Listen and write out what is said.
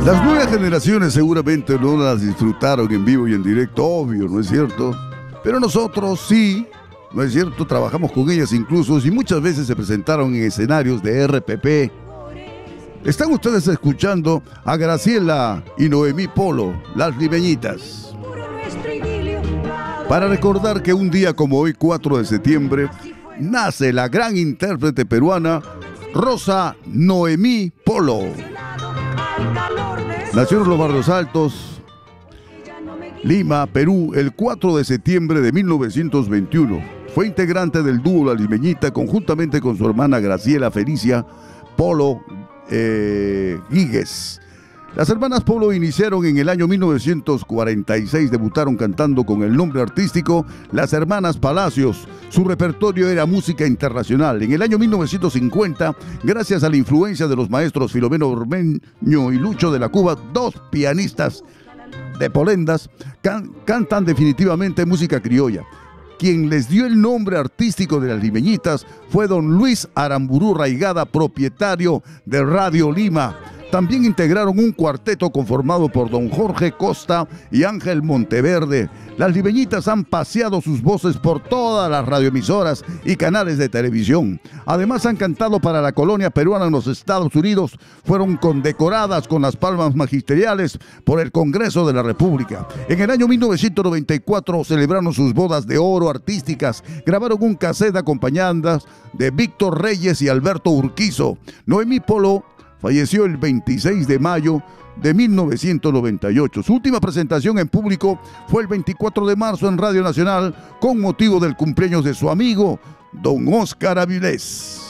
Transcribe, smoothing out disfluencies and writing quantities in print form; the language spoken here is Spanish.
Las nuevas generaciones seguramente no las disfrutaron en vivo y en directo, obvio, ¿no es cierto? Pero nosotros sí, ¿no es cierto? Trabajamos con ellas incluso y muchas veces se presentaron en escenarios de RPP. Están ustedes escuchando a Graciela y Noemí Polo, Las Limeñitas. Para recordar que un día como hoy, 4 de septiembre, nace la gran intérprete peruana Rosa Noemí Polo. Nació en los Barrios Altos, Lima, Perú, el 4 de septiembre de 1921. Fue integrante del dúo La Limeñita conjuntamente con su hermana Graciela Felicia Polo Guíguez. Las hermanas Polo iniciaron en el año 1946, debutaron cantando con el nombre artístico Las Hermanas Palacios. Su repertorio era música internacional. En el año 1950, gracias a la influencia de los maestros Filomeno Ormeño y Lucho de la Cuba, dos pianistas de Polendas, cantan definitivamente música criolla. Quien les dio el nombre artístico de Las Limeñitas fue don Luis Aramburú Raigada, propietario de Radio Lima. También integraron un cuarteto conformado por don Jorge Costa y Ángel Monteverde. Las Limeñitas han paseado sus voces por todas las radioemisoras y canales de televisión. Además han cantado para la colonia peruana en los Estados Unidos. Fueron condecoradas con las palmas magisteriales por el Congreso de la República. En el año 1994 celebraron sus bodas de oro artísticas. Grabaron un cassette acompañadas de Víctor Reyes y Alberto Urquizo. Noemí Polo falleció el 26 de mayo de 1998. Su última presentación en público fue el 24 de marzo en Radio Nacional con motivo del cumpleaños de su amigo, don Óscar Avilés.